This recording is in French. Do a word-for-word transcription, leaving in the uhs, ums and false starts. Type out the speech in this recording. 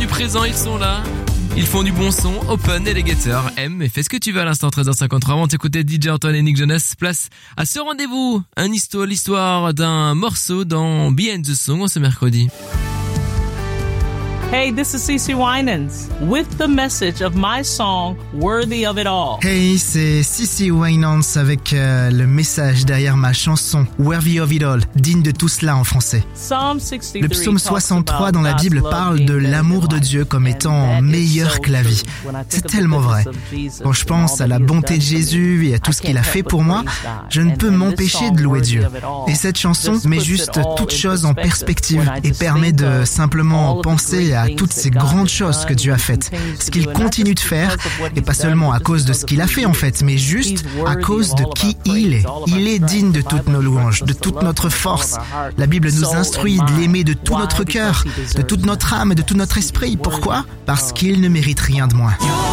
présents, ils sont là. Ils font du bon son, Open et les Getters. M, et fais ce que tu veux à l'instant, treize heures cinquante-trois. Avant de t'écouter D J Antoine et Nick Jonas, place à ce rendez-vous. Un histoire, l'histoire d'un morceau dans Behind the Song ce mercredi. Hey, this is CeCe Winans with the message of my song Worthy of It All. Hey, c'est CeCe Winans avec euh, le message derrière ma chanson Worthy of It All, digne de tout cela en français. Le psaume soixante-trois dans la Bible parle de l'amour de Dieu comme étant meilleur que la vie. C'est tellement vrai. Quand je pense à la bonté de Jésus et à tout ce qu'il a fait pour moi, je ne peux m'empêcher de louer Dieu. Et cette chanson met juste toutes choses en perspective et permet de simplement penser à à toutes ces grandes choses que Dieu a faites, ce qu'il continue de faire, et pas seulement à cause de ce qu'il a fait en fait, mais juste à cause de qui il est. Il est digne de toutes nos louanges, de toute notre force. La Bible nous instruit de l'aimer de tout notre cœur, de toute notre âme et de tout notre esprit. Pourquoi ? Parce qu'il ne mérite rien de moins.